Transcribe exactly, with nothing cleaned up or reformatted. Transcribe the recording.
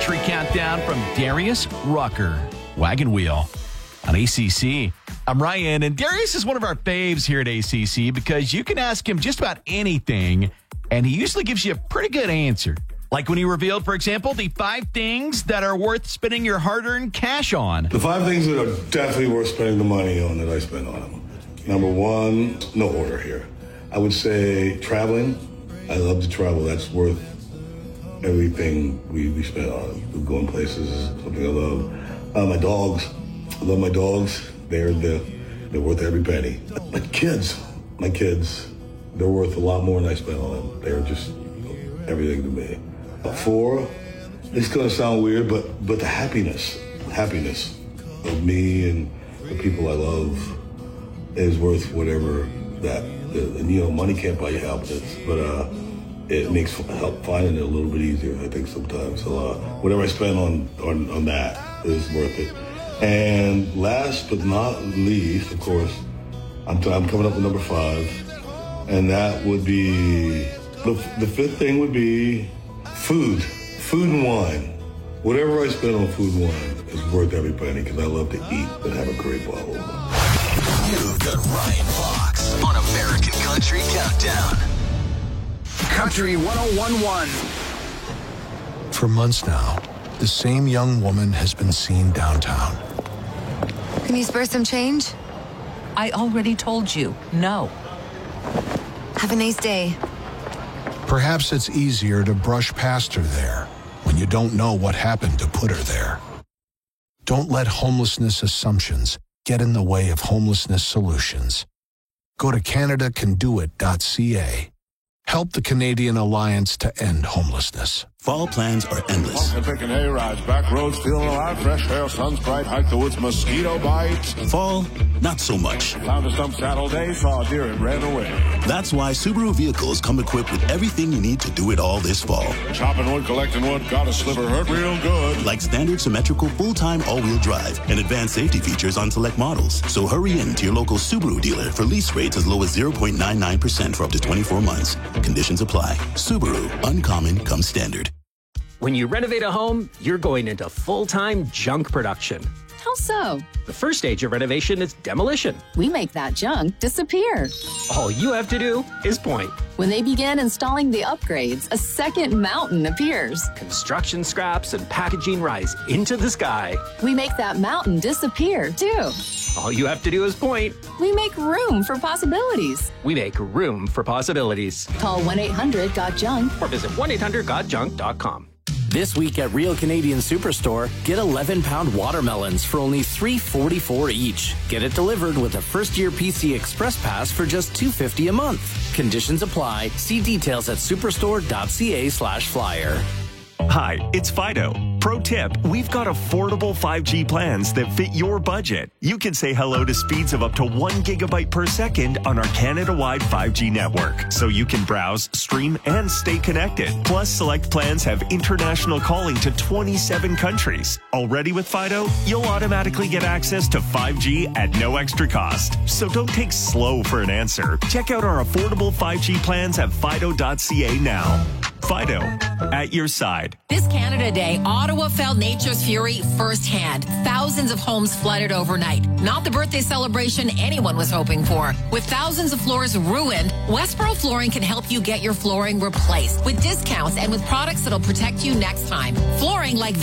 Country Countdown from Darius Rucker, Wagon Wheel on A C C. I'm Ryan, and Darius is one of our faves here at A C C because you can ask him just about anything, and he usually gives you a pretty good answer. Like when he revealed, for example, the five things that are worth spending your hard-earned cash on. The five things that are definitely worth spending the money on that I spend on them. Number one, no order here. I would say traveling. I love to travel. That's worth everything we, we spend on it. We're going places, something I love. Uh, my dogs. I love my dogs. They're the they're worth every penny. My kids, my kids, they're worth a lot more than I spend on them. They're just everything to me. Four, it's gonna sound weird, but but the happiness, happiness of me and the people I love is worth whatever that. And you know, money can't buy you happiness, but uh, it makes help finding it a little bit easier. I think sometimes. So uh, whatever I spend on, on on that is worth it. And last but not least, of course, I'm t- I'm coming up with number five, and that would be the the fifth thing would be. Food, food and wine. Whatever I spend on food and wine is worth every penny because I love to eat and have a great bottle of wine. You've got Ryan Fox on American Country Countdown. Country one oh one point one. For months now, the same young woman has been seen downtown. Can you spare some change? I already told you, no. Have a nice day. Perhaps it's easier to brush past her there when you don't know what happened to put her there. Don't let homelessness assumptions get in the way of homelessness solutions. Go to Canada Can Do It dot C A. Help the Canadian Alliance to End Homelessness. Fall plans are endless. Walking, picking hay rides, back roads, feeling alive, fresh air, sun's bright, hike the woods, mosquito bites. Fall, not so much. Found a stump saddle day, saw a deer and ran away. That's why Subaru vehicles come equipped with everything you need to do it all this fall. Chopping wood, collecting wood, got a sliver, hurt real good. Like standard symmetrical full-time all-wheel drive and advanced safety features on select models. So hurry in to your local Subaru dealer for lease rates as low as zero point nine nine percent for up to twenty-four months. Conditions apply. Subaru, uncommon comes standard. When you renovate a home, you're going into full-time junk production. How so? The first stage of renovation is demolition. We make that junk disappear. All you have to do is point. When they begin installing the upgrades, a second mountain appears. Construction scraps and packaging rise into the sky. We make that mountain disappear, too. All you have to do is point. We make room for possibilities. We make room for possibilities. Call one eight hundred got junk or visit one eight hundred got junk dot com. This week at Real Canadian Superstore, get eleven pound watermelons for only three forty-four each. Get it delivered with a first-year P C Express Pass for just two fifty a month. Conditions apply. See details at superstore dot c a slash flyer. Hi, it's Fido. Pro tip, we've got affordable five G plans that fit your budget. You can say hello to speeds of up to one gigabyte per second on our Canada-wide five G network, so you can browse, stream, and stay connected. Plus, select plans have international calling to twenty-seven countries. Already with Fido, you'll automatically get access to five G at no extra cost. So don't take slow for an answer. Check out our affordable five G plans at fido dot c a now. Fido, at your side. This Canada Day, Ottawa felt nature's fury firsthand. Thousands of homes flooded overnight. Not the birthday celebration anyone was hoping for. With thousands of floors ruined, Westboro Flooring can help you get your flooring replaced with discounts and with products that'll protect you next time. Flooring like